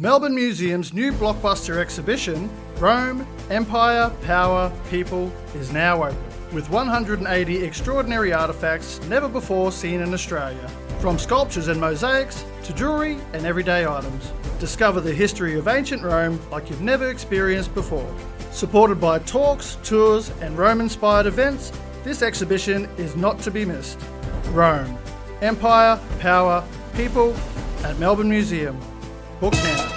Melbourne Museum's new blockbuster exhibition, Rome, Empire, Power, People, is now open, with 180 extraordinary artefacts never before seen in Australia. From sculptures and mosaics to jewellery and everyday items. Discover the history of ancient Rome like you've never experienced before. Supported by talks, tours and Rome-inspired events, this exhibition is not to be missed. Rome, Empire, Power, People at Melbourne Museum. Book now.